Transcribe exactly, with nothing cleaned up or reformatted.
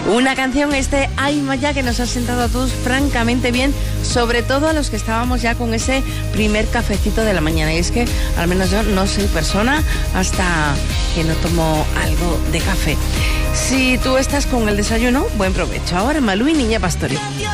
Una canción, este Ay Maya, que nos ha sentado a todos francamente bien, sobre todo a los que estábamos ya con ese primer cafecito de la mañana. Y es que al menos yo no soy persona hasta que no tomo algo de café. Si tú estás con el desayuno, buen provecho. Ahora Malú y Niña Pastori.